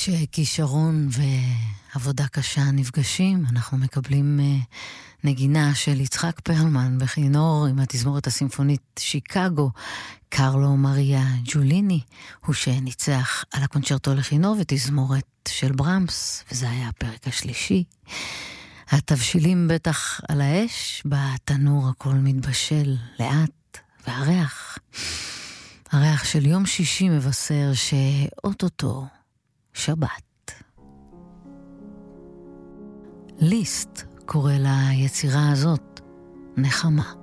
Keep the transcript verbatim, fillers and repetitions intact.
כשכישרון ועבודה קשה נפגשים, אנחנו מקבלים נגינה של יצחק פרלמן בכינור עם התזמורת הסימפונית שיקגו. קרלו מריה ג'וליני הוא שניצח על הקונצ'רטו לכינור ותזמורת של ברמס, וזה היה הפרק השלישי. התבשילים בטח על האש, בתנור הכל מתבשל לאט, והריח, הריח של יום שישי מבשר שאוטוטו שבת. ליסט קורא ליצירה הזאת נחמה.